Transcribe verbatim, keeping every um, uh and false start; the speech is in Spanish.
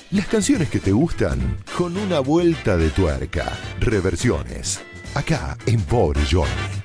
Las canciones que te gustan con una vuelta de tuerca. Reversiones. Acá en Pobre Johnny.